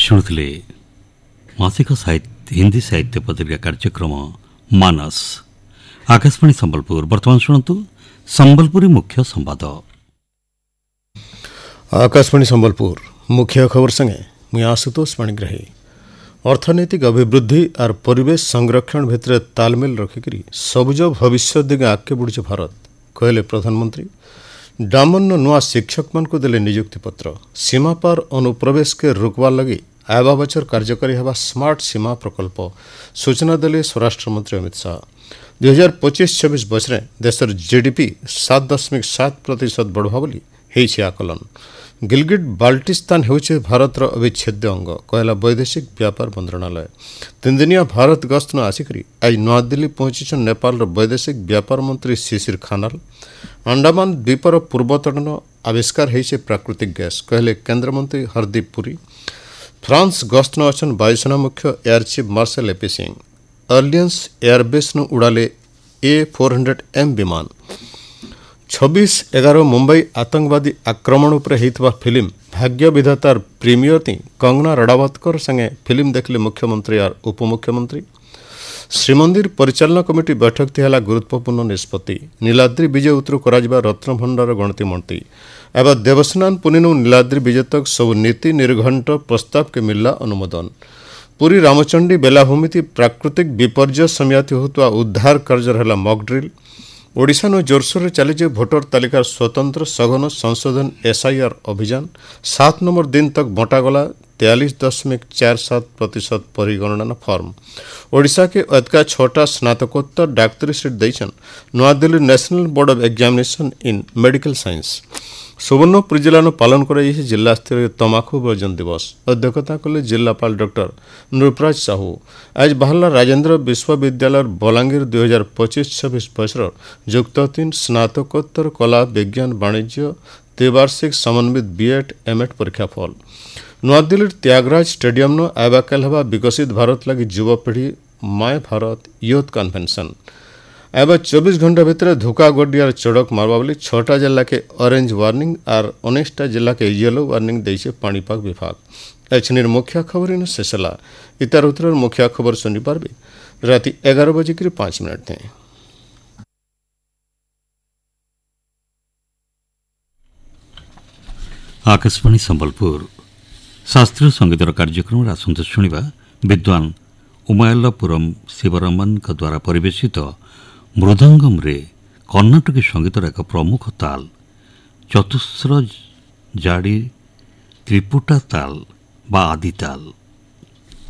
शुणुले मासिक हिंदी साहित्य पत्रिका कार्यक्रम मानस आकाशवाणी संबलपुर। वर्तमान शुणु संबलपुरी मुख्य संवाद। आकाशवाणी संबलपुर मुख्य खबर संगे मुई आशुतोष पाणिग्राही। अर्थनैतिक अभिवृद्धि और परिवेश संरक्षण भितर तालमेल रखिक सबुज भविष्य दिगे आगे बढ़ुचे भारत कहले प्रधानमंत्री। डामन नुआ शिक्षक मान को देले नियुक्ति पत्र। सीमा पार अनुप्रवेश के रोकवा लगी आवा बचर कार्यकारी हवा स्मार्ट सीमा प्रकल्प सूचना देले स्वराष्ट्र मंत्री अमित शाह। 2025-26 वर्ष देशर जीडीपी 7.7% बढ़वा बोली हेछि आकलन। गिलगिट बाल्टिस्तान हेउछे भारतर अविच्छेद्य अंग कहला वैदेशिक व्यापार मंत्रणालय। 3 दिनिया भारत गस्त न आसिकरी आज नवा दिल्ली पहुंची नेपाल वैदेशिक व्यापार मंत्री शिशिर खानाल। अंडमान द्वीपर पूर्वतटन आविष्कार हेछे प्राकृतिक गैस कहले केंद्र मंत्री हरदीप पुरी। फ्रांस गस्त न अछन वायुसेना मुख्य air chief marshal AP Singh. अर्लियंस airbase न उड़ाले A400M विमान। 26/11 मुंबई आतंकवादी आक्रमण उपर हेतवा फिल्म भाग्य विधातार प्रीमियर थी कंगना रणावतकर संगे फिल्म देखले मुख्यमंत्री और उपमुख्यमंत्री। श्रीमंदिर परिचालना कमिटी बैठक थी हला गुरुत्वपूर्ण निष्पत्ति। नीलाद्री विजय उतरु कराजिबा रत्न भंडार गणति मणति एवं देवस्नान पुनिनु नीलाद्री विजय तक सब नीति निर्घंट प्रस्ताव के मिलला अनुमोदन। पुरी रामचंडी बेलाभूमि थी प्राकृतिक विपर्यय समियाति होता उद्धार कार्य रहला mock drill. Odisha no जोरसोर चलीजे voter तालिकार स्वतंत्र सघन संशोधन SIR अभियान। 7 नंबर दिन तक बंटागला 43.47% परिगणना फॉर्म। ओडिशा के अतका 6टा स्नातकोत्तर डाक्तरी सीट देछन नवा Delhi national board of examination in medical science. Subarnapur जिला पालन कर जिला स्तरीय तमाखु वर्जन दिवस अध्यक्षता कले जिलापाल डॉक्टर नृपराज साहू। आज बाहला राजेंद्र विश्वविद्यालय बलांगीर 2025-26 वर्षर युक्त 3 स्नातकोत्तर कला विज्ञान वाणिज्य त्रिवार्षिक समन्वित B.Ed M.Ed परीक्षा फल। नवा दिल्ली त्यागराज स्टेडियम न आवाकाल हवा विकसित भारत लगी युवपीढ़ी माय भारत यूथ कन्वेंशन। एवं 24 घंटा भितर धोका गोडी और चढ़क मारवा बोली 6टा जिला के ऑरेंज वार्निंग और 19टा जिला के येलो वार्निंग देइछे पाणीपाग विभाग। एछनिर मुख्य खबर इन शेषला इतर उतर मुख्य खबर सुनि पारबे राति 11:05 थे। आकाशवाणी संबलपुर शास्त्रीय संगीतर कार्यक्रम आसंत शुणा विद्वान उमायल्लापुरम शिवरमन द्वारा परिवेशित मृदंगम रे कर्नाटकी संगीतर एक प्रमुख ताल चतुस्र जाड़ी त्रिपुटा ताल बा आदि ताल।